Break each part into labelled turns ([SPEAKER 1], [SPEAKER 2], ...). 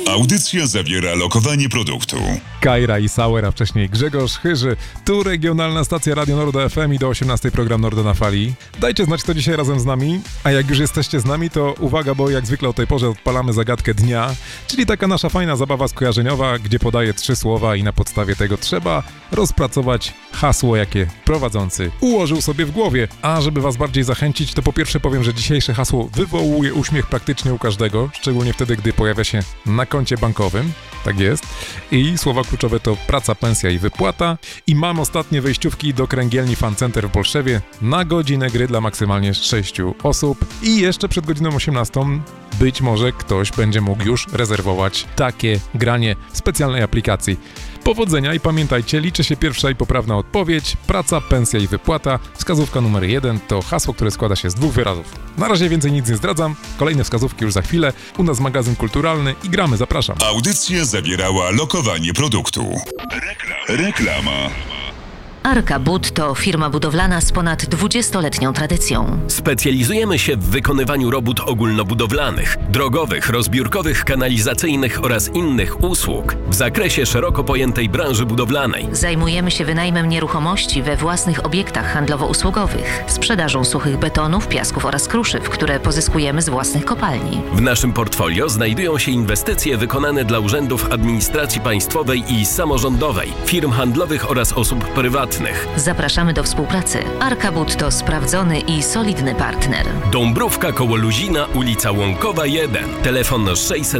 [SPEAKER 1] Audycja zawiera lokowanie produktu.
[SPEAKER 2] Kajra i Sauer, a wcześniej Grzegorz Chyży. Tu regionalna stacja Radio Nordo FM i do 18 program Nordo na fali. Dajcie znać, kto dzisiaj razem z nami, a jak już jesteście z nami, to uwaga, bo jak zwykle o tej porze odpalamy zagadkę dnia, czyli taka nasza fajna zabawa skojarzeniowa, gdzie podaję 3 słowa i na podstawie tego trzeba rozpracować hasło, jakie prowadzący ułożył sobie w głowie. A żeby was bardziej zachęcić, to po pierwsze powiem, że dzisiejsze hasło wywołuje uśmiech praktycznie u każdego, szczególnie wtedy, gdy pojawia się na koncie bankowym. Tak jest. I słowa kluczowe to praca, pensja i wypłata. I mam ostatnie wejściówki do kręgielni Fan Center w Bolszewie na godzinę gry dla maksymalnie 6 osób. I jeszcze przed godziną 18 być może ktoś będzie mógł już rezerwować takie granie w specjalnej aplikacji. Powodzenia i pamiętajcie, liczy się pierwsza i poprawna odpowiedź, praca, pensja i wypłata. Wskazówka numer 1 to hasło, które składa się z 2 wyrazów. Na razie więcej nic nie zdradzam, kolejne wskazówki już za chwilę. U nas magazyn kulturalny i gramy, zapraszam.
[SPEAKER 1] Audycja zawierała lokowanie produktu. Reklama.
[SPEAKER 3] Arka Bud to firma budowlana z ponad 20-letnią tradycją.
[SPEAKER 4] Specjalizujemy się w wykonywaniu robót ogólnobudowlanych, drogowych, rozbiórkowych, kanalizacyjnych oraz innych usług w zakresie szeroko pojętej branży budowlanej.
[SPEAKER 3] Zajmujemy się wynajmem nieruchomości we własnych obiektach handlowo-usługowych, sprzedażą suchych betonów, piasków oraz kruszyw, które pozyskujemy z własnych kopalni.
[SPEAKER 4] W naszym portfolio znajdują się inwestycje wykonane dla urzędów administracji państwowej i samorządowej, firm handlowych oraz osób prywatnych.
[SPEAKER 3] Zapraszamy do współpracy. Arka Bud to sprawdzony i solidny partner.
[SPEAKER 4] Dąbrówka koło Luzina, ulica Łąkowa 1. Telefon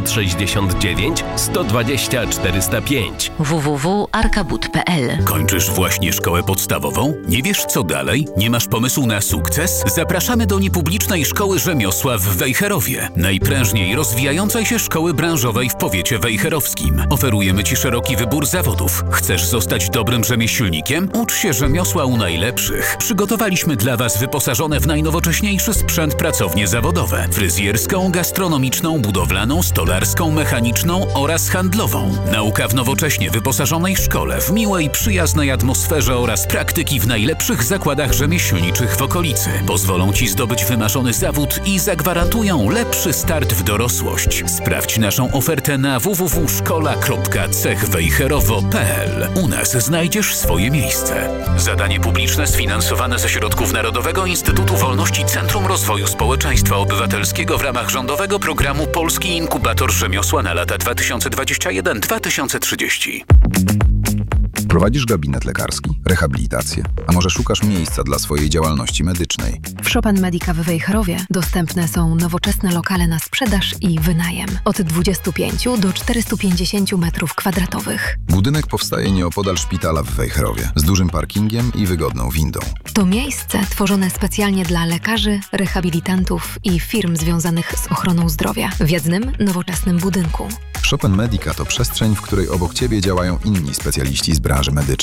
[SPEAKER 4] 669 120 405.
[SPEAKER 3] www.arkabud.pl.
[SPEAKER 5] Kończysz właśnie szkołę podstawową? Nie wiesz co dalej? Nie masz pomysłu na sukces? Zapraszamy do niepublicznej szkoły rzemiosła w Wejherowie. Najprężniej rozwijającej się szkoły branżowej w powiecie wejherowskim. Oferujemy Ci szeroki wybór zawodów. Chcesz zostać dobrym rzemieślnikiem? Ucz się rzemiosła u najlepszych. Przygotowaliśmy dla Was wyposażone w najnowocześniejszy sprzęt pracownie zawodowe. Fryzjerską, gastronomiczną, budowlaną, stolarską, mechaniczną oraz handlową. Nauka w nowocześnie wyposażonej szkole, w miłej, przyjaznej atmosferze oraz praktyki w najlepszych zakładach rzemieślniczych w okolicy. Pozwolą Ci zdobyć wymarzony zawód i zagwarantują lepszy start w dorosłość. Sprawdź naszą ofertę na www.szkola.cechwejherowo.pl. U nas znajdziesz swoje miejsce. Zadanie publiczne sfinansowane ze środków Narodowego Instytutu Wolności Centrum Rozwoju Społeczeństwa Obywatelskiego w ramach rządowego programu Polski Inkubator Rzemiosła na lata 2021-2030.
[SPEAKER 6] Prowadzisz gabinet lekarski, rehabilitację, a może szukasz miejsca dla swojej działalności medycznej?
[SPEAKER 7] W Chopin Medica w Wejherowie dostępne są nowoczesne lokale na sprzedaż i wynajem. Od 25 do 450 metrów kwadratowych.
[SPEAKER 6] Budynek powstaje nieopodal szpitala w Wejherowie, z dużym parkingiem i wygodną windą.
[SPEAKER 7] To miejsce tworzone specjalnie dla lekarzy, rehabilitantów i firm związanych z ochroną zdrowia w jednym, nowoczesnym budynku.
[SPEAKER 6] Chopin Medica to przestrzeń, w której obok Ciebie działają inni specjaliści z branży medycznej.